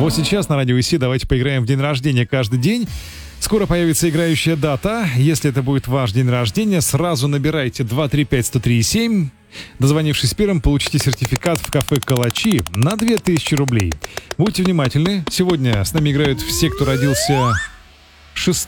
Вот сейчас на радио ИСИ давайте поиграем в день рождения каждый день. Скоро появится играющая дата. Если это будет ваш день рождения, сразу набирайте 235-103-7. Дозвонившись первым, получите сертификат в кафе «Калачи» на 2000 рублей. Будьте внимательны. Сегодня с нами играют все, кто родился 6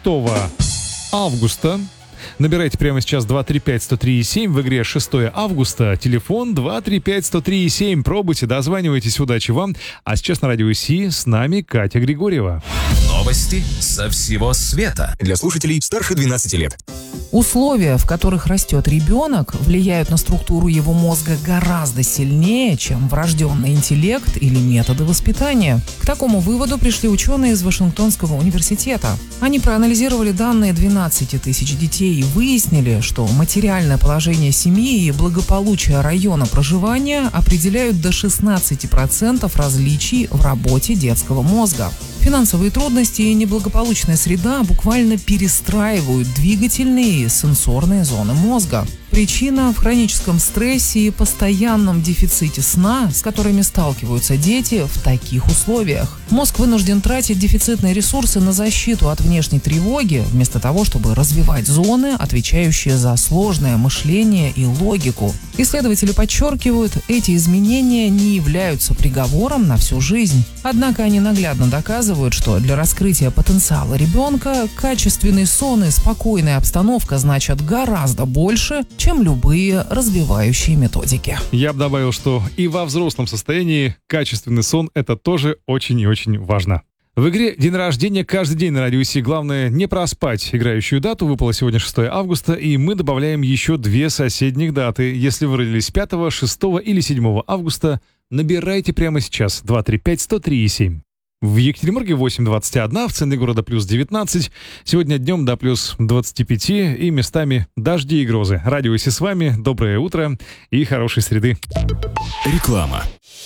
августа. Набирайте прямо сейчас 235-103-7. В игре 6 августа. Телефон 235-103-7. Пробуйте, дозванивайтесь. Удачи вам. А сейчас на радио ИСИ с нами Катя Григорьева. Новости со всего света. Для слушателей старше 12 лет. Условия, в которых растет ребенок, влияют на структуру его мозга гораздо сильнее, чем врожденный интеллект или методы воспитания. К такому выводу пришли ученые из Вашингтонского университета. Они проанализировали данные 12 тысяч детей и выяснили, что материальное положение семьи и благополучие района проживания определяют до 16% различий в работе детского мозга. Финансовые трудности и неблагополучная среда буквально перестраивают двигательные и сенсорные зоны мозга. Причина в хроническом стрессе и постоянном дефиците сна, с которыми сталкиваются дети в таких условиях. Мозг вынужден тратить дефицитные ресурсы на защиту от внешней тревоги, вместо того, чтобы развивать зоны, отвечающие за сложное мышление и логику. Исследователи подчеркивают, эти изменения не являются приговором на всю жизнь. Однако они наглядно доказывают, что для раскрытия потенциала ребенка качественный сон и спокойная обстановка значат гораздо больше, чем любые развивающие методики. Я бы добавил, что и во взрослом состоянии качественный сон — это тоже очень и очень важно. В игре «День рождения» каждый день на радио ИСИ. Главное не проспать играющую дату. Выпало сегодня 6 августа, и мы добавляем еще 2 соседних даты. Если вы родились 5, 6 или 7 августа, набирайте прямо сейчас 235-103-7. В Екатеринбурге 8-21, в центре города плюс 19. Сегодня днем до плюс 25 и местами дожди и грозы. Радио ИСИ с вами. Доброе утро и хорошей среды. Реклама.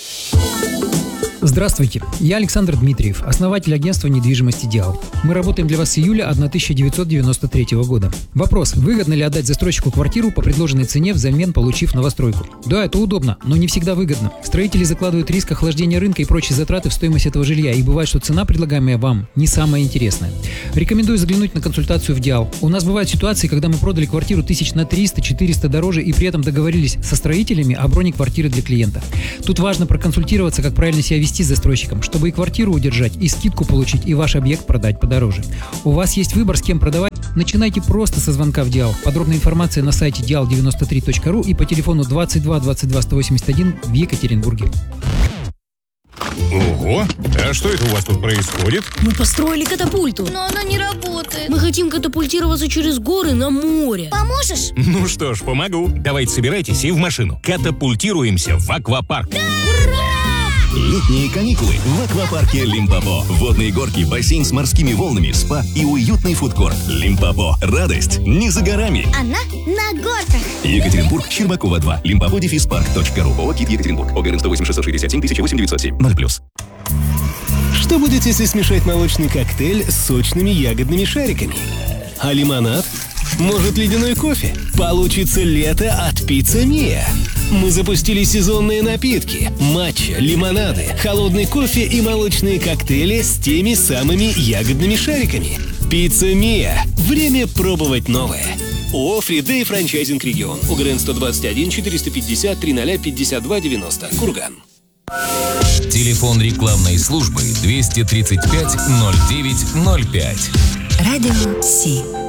Здравствуйте, я Александр Дмитриев, основатель агентства недвижимости «Диал». Мы работаем для вас с июля 1993 года. Вопрос: выгодно ли отдать застройщику квартиру по предложенной цене взамен получив новостройку? Да, это удобно, но не всегда выгодно. Строители закладывают риск охлаждения рынка и прочие затраты в стоимость этого жилья, и бывает, что цена, предлагаемая вам, не самая интересная. Рекомендую заглянуть на консультацию в «Диал». У нас бывают ситуации, когда мы продали квартиру тысяч на 300-400 дороже и при этом договорились со строителями о броне квартиры для клиента. Тут важно проконсультироваться, как правильно себя вести с застройщиком, чтобы и квартиру удержать, и скидку получить, и ваш объект продать подороже. У вас есть выбор, с кем продавать? Начинайте просто со звонка в «Диал». Подробная информация на сайте dial93.ru и по телефону 22 22 181 в Екатеринбурге. Ого! А что это у вас тут происходит? Мы построили катапульту. Но она не работает. Мы хотим катапультироваться через горы на море. Поможешь? Ну что ж, помогу. Давайте собирайтесь и в машину. Катапультируемся в аквапарк. Летние каникулы в аквапарке Лимпопо. Водные горки, бассейн с морскими волнами, спа и уютный фудкорт. Лимпопо. Радость не за горами. Она на горках. Екатеринбург, Щербакова 2. Limpopo-park.ru. ООО «КИТ Екатеринбург». ОГРН 108 667 008 907. 0+. Что будет, если смешать молочный коктейль с сочными ягодными шариками? А лимонад? Может, ледяной кофе? Получится лето от Пицца Мия. Мы запустили сезонные напитки, матча, лимонады, холодный кофе и молочные коктейли с теми самыми ягодными шариками. Пицца Мия. Время пробовать новое. ООО «Фридей Франчайзинг Регион». УГРН 121 450 30 52 90. Курган. Телефон рекламной службы 235 09 05. Радио ИСИ.